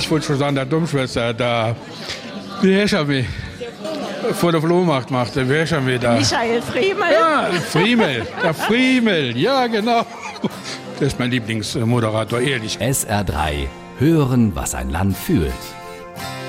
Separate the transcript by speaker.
Speaker 1: ich wollte schon sagen, der Domschwester, wie heißt er mich? Vor der Flohmarkt macht, wie heißt er mich da?
Speaker 2: Michael Friemel.
Speaker 1: Ja, der Friemel, ja genau. Das ist mein Lieblingsmoderator, ehrlich.
Speaker 3: SR3. Hören, was ein Land fühlt.